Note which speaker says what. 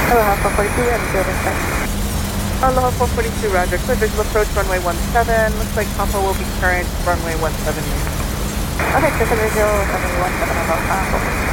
Speaker 1: Aloha 442, we have a field inspect.
Speaker 2: Aloha 442, roger. Clear visual approach runway 17. Looks like Papa will be current runway 17.
Speaker 1: Okay, clear visual runway 17 Aloha 442.